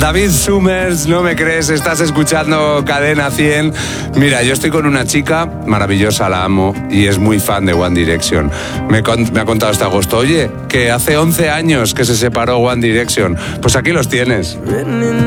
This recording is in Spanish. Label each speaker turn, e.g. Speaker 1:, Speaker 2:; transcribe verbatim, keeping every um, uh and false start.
Speaker 1: David Summers, no me crees, estás escuchando Cadena cien. Mira, yo estoy con una chica maravillosa, la amo, y es muy fan de One Direction. Me, me ha contado este agosto, oye, que hace once años que se separó One Direction. Pues aquí los tienes.